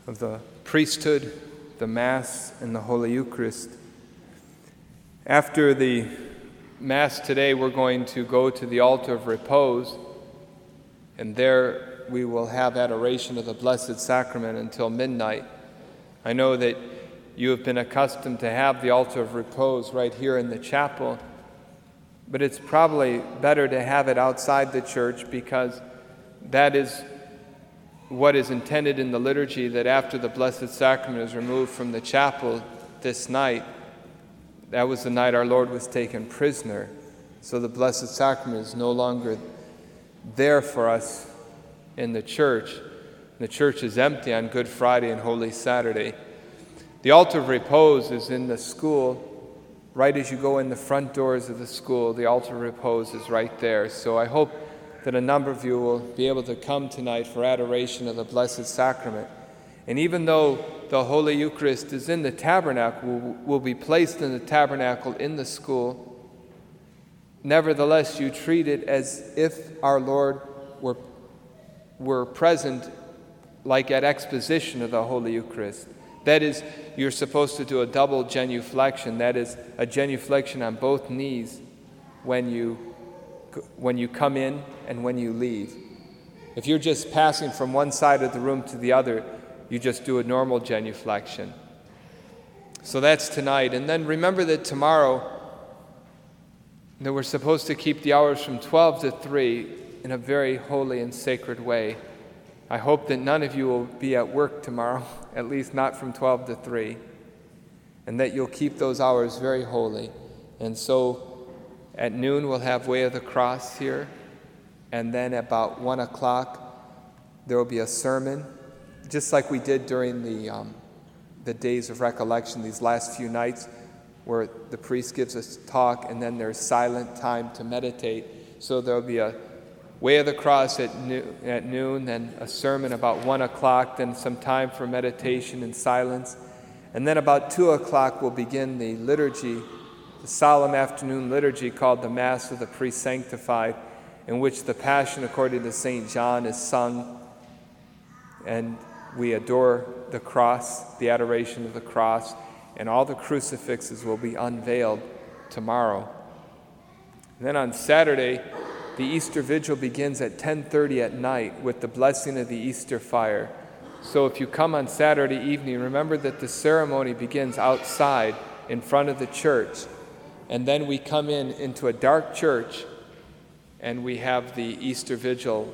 of the priesthood, the Mass, and the Holy Eucharist. After the Mass today, we're going to go to the altar of repose, and there we will have adoration of the Blessed Sacrament until midnight. I know that you have been accustomed to have the altar of repose right here in the chapel, but it's probably better to have it outside the church, because that is what is intended in the liturgy, that after the Blessed Sacrament is removed from the chapel this night, that was the night our Lord was taken prisoner. So the Blessed Sacrament is no longer there for us in the church. The church is empty on Good Friday and Holy Saturday. The altar of repose is in the school. Right as you go in the front doors of the school, the altar of repose is right there. So I hope that a number of you will be able to come tonight for adoration of the Blessed Sacrament. And even though the Holy Eucharist is in the tabernacle, will be placed in the tabernacle in the school, nevertheless you treat it as if our Lord were present, like at exposition of the Holy Eucharist. That is, you're supposed to do a double genuflection. That is, a genuflection on both knees when you come in and when you leave. If you're just passing from one side of the room to the other, you just do a normal genuflection. So that's tonight. And then remember that tomorrow, that we're supposed to keep the hours from 12 to 3 in a very holy and sacred way. I hope that none of you will be at work tomorrow, at least not from 12 to 3, and that you'll keep those hours very holy. And so at noon, we'll have Way of the Cross here, and then about 1 o'clock, there will be a sermon, just like we did during the days of recollection, these last few nights, where the priest gives us talk, and then there's silent time to meditate. So there'll be a Way of the Cross at noon, then a sermon about 1 o'clock, then some time for meditation and silence. And then about 2 o'clock, we'll begin the liturgy, the solemn afternoon liturgy called the Mass of the Pre-Sanctified, in which the Passion according to St. John is sung, and we adore the cross, the adoration of the cross, and all the crucifixes will be unveiled tomorrow. And then on Saturday, the Easter Vigil begins at 10:30 at night with the blessing of the Easter fire. So if you come on Saturday evening, remember that the ceremony begins outside in front of the church. And then we come into a dark church, and we have the Easter Vigil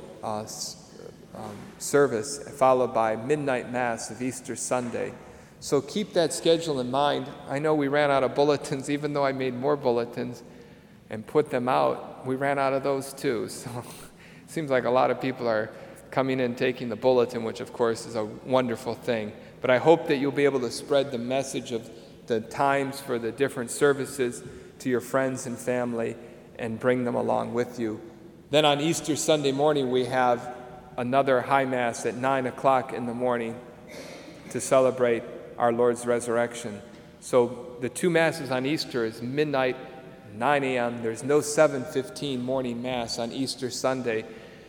service, followed by midnight Mass of Easter Sunday. So keep that schedule in mind. I know we ran out of bulletins, even though I made more bulletins and put them out. We ran out of those too. So it seems like a lot of people are coming in taking the bulletin, which of course is a wonderful thing. But I hope that you'll be able to spread the message of the times for the different services to your friends and family and bring them along with you. Then on Easter Sunday morning, we have another High Mass at 9 o'clock in the morning to celebrate our Lord's resurrection. So the two Masses on Easter is midnight, 9 a.m. There's no 7:15 morning Mass on Easter Sunday.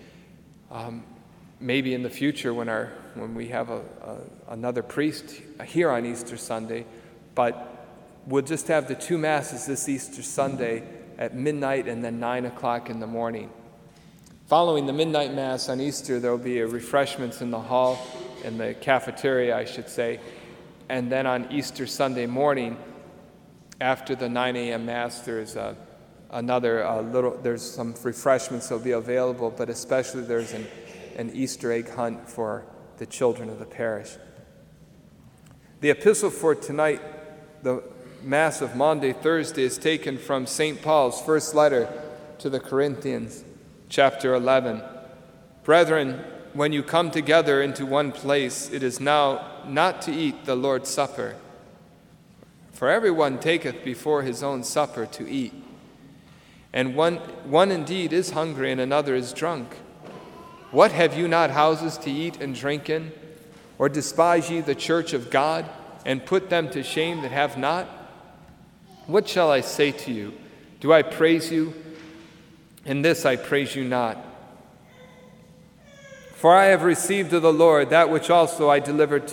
Maybe in the future when we have another priest here on Easter Sunday, but we'll just have the two Masses this Easter Sunday at midnight and then 9 o'clock in the morning. Following the midnight Mass on Easter, there will be refreshments in the hall, in the cafeteria, I should say. And then on Easter Sunday morning, after the 9 a.m. Mass, there's there's some refreshments that will be available, but especially there's an Easter egg hunt for the children of the parish. The epistle for tonight, the Mass of Maundy Thursday, is taken from St. Paul's first letter to the Corinthians, chapter 11. Brethren, when you come together into one place, it is now not to eat the Lord's Supper. For everyone taketh before his own supper to eat. And one indeed is hungry and another is drunk. What, have you not houses to eat and drink in? Or despise ye the church of God, and put them to shame that have not? What shall I say to you? Do I praise you? In this I praise you not. For I have received of the Lord that which also I delivered to